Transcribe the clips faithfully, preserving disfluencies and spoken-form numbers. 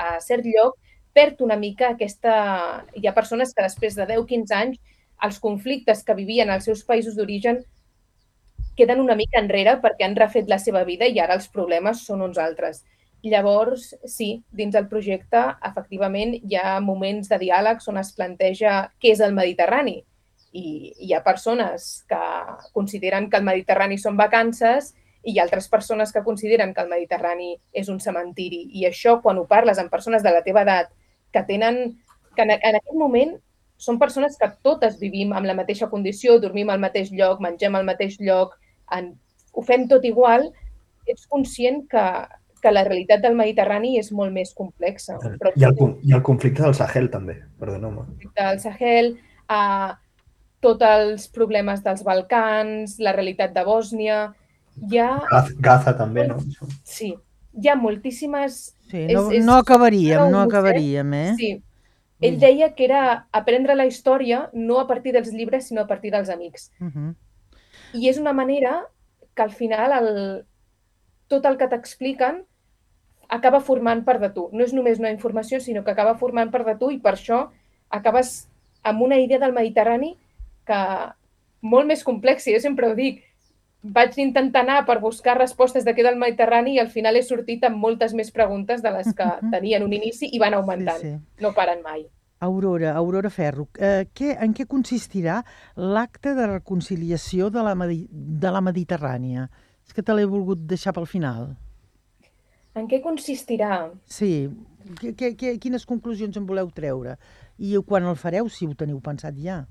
a cert lloc, perd una mica aquesta... Hi ha persones que després de deu quinze anys els conflictes que vivien als seus països d'origen queden una mica enrere perquè han refet la seva vida i ara els problemes són uns altres. Llavors, sí, dins del projecte, efectivament, hi ha moments de diàlegs on es planteja què és el Mediterrani. I hi ha persones que consideren que el Mediterrani són vacances i hi ha altres persones que consideren que el Mediterrani és un cementiri. I això, quan ho parles amb persones de la teva edat, que tenen... que en, en aquest moment són persones que totes vivim amb la mateixa condició, dormim al mateix lloc, mengem al mateix lloc, en, ho fem tot igual, ets conscient que, que la realitat del Mediterrani és molt més complexa. Però I el, I el conflicte del Sahel, també, perdoneu-me. El conflicte del Sahel, eh, tots els problemes dels Balcans, la realitat de Bòsnia... Hi ha... Gaza, també, no? Sí, hi ha moltíssimes... Sí, no, és, és... no acabaríem, no acabaríem, eh? Sí. Ell deia que era aprendre la història no a partir dels llibres, sinó a partir dels amics. Uh -huh. I és una manera que al final el, tot el que t'expliquen acaba formant part de tu. No és només una informació, sinó que acaba formant part de tu i per això acabes amb una idea del Mediterrani que molt més complexa. Jo sempre ho dic, vaig intentar anar per buscar respostes de què del Mediterrani i al final he sortit amb moltes més preguntes de les que tenien un inici i van augmentant. Sí, sí. No paren mai. Aurora, Aurora Ferro, eh, què, en què consistirà l'acte de reconciliació de la, de la Mediterrània? És que te l'he volgut deixar pel final. En què consistirà? Sí, que, que, quines conclusions en voleu treure? I quan el fareu, si ho teniu pensat ja?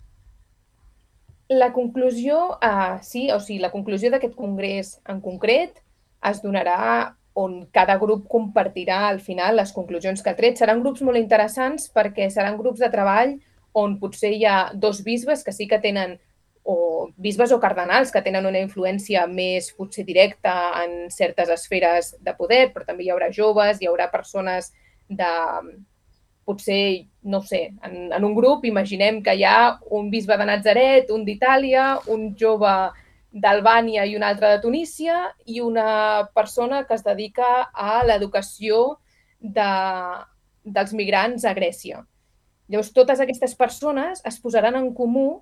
La conclusió, uh, sí, o sigui, la conclusió d'aquest congrés en concret es donarà on cada grup compartirà al final les conclusions que ha tret. Seran grups molt interessants perquè seran grups de treball on potser hi ha dos bisbes que sí que tenen, o bisbes o cardenals que tenen una influència més potser directa en certes esferes de poder, però també hi haurà joves, hi haurà persones de... potser, no sé, en, en un grup imaginem que hi ha un bisbe de Natzaret, un d'Itàlia, un jove d'Albània i un altre de Tunísia i una persona que es dedica a l'educació de, dels migrants a Grècia. Llavors, totes aquestes persones es posaran en comú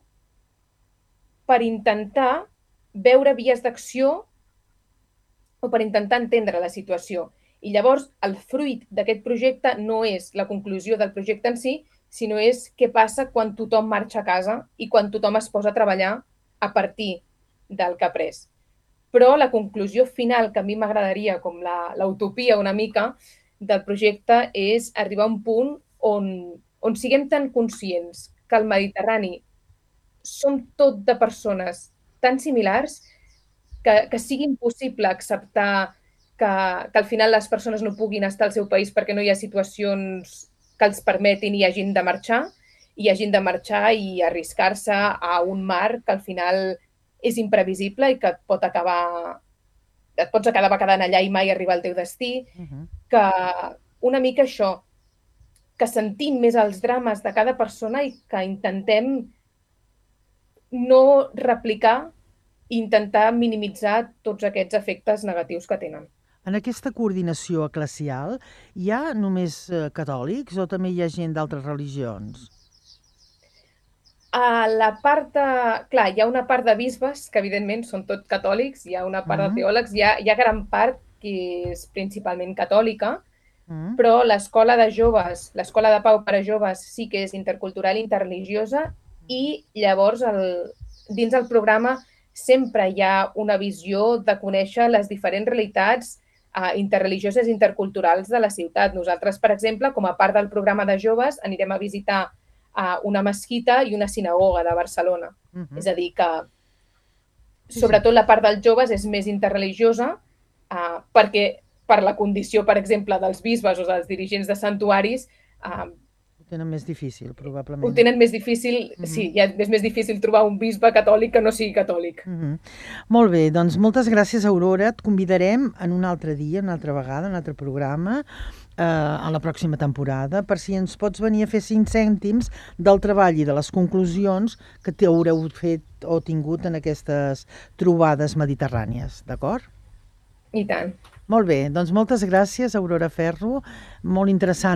per intentar veure vies d'acció o per intentar entendre la situació. I llavors el fruit d'aquest projecte no és la conclusió del projecte en si, sinó és què passa quan tothom marxa a casa i quan tothom es posa a treballar a partir del que ha après. Però la conclusió final que a mi m'agradaria, com l'utopia una mica del projecte, és arribar a un punt on, on siguem tan conscients que el Mediterrani som tot de persones tan similars que, que sigui impossible acceptar que, que al final les persones no puguin estar al seu país perquè no hi ha situacions que els permetin i hagin de marxar, i hagin de marxar i arriscar-se a un mar que al final és imprevisible i que et pot acabar... et pots acabar quedant allà i mai arribar al teu destí, uh-huh. que una mica això, que sentim més els drames de cada persona i que intentem no replicar i intentar minimitzar tots aquests efectes negatius que tenen. En aquesta coordinació eclesial hi ha només catòlics o també hi ha gent d'altres religions? A la part de... Clar, hi ha una part de bisbes, que evidentment són tots catòlics, hi ha una part uh-huh. de teòlegs, hi ha, hi ha gran part que és principalment catòlica, uh-huh. però l'escola de joves, l'escola de pau per a joves sí que és intercultural i interreligiosa i llavors el, dins del programa sempre hi ha una visió de conèixer les diferents realitats uh, interreligioses i interculturals de la ciutat. Nosaltres, per exemple, com a part del programa de joves, anirem a visitar uh, una mesquita i una sinagoga de Barcelona. Uh-huh. És a dir, que sobretot la part dels joves és més interreligiosa uh, perquè per la condició, per exemple, dels bisbes o dels dirigents de santuaris, uh, ho tenen més difícil, probablement. Ho tenen més difícil, uh-huh. sí, ja és més difícil trobar un bisbe catòlic que no sigui catòlic. Uh-huh. Molt bé, doncs moltes gràcies, Aurora. Et convidarem en un altre dia, una altra vegada, en un altre programa, eh, a la pròxima temporada, per si ens pots venir a fer cinc cèntims del treball i de les conclusions que t'haureu fet o tingut en aquestes trobades mediterrànies, d'acord? I tant. Molt bé, doncs moltes gràcies, Aurora Ferro. Molt interessant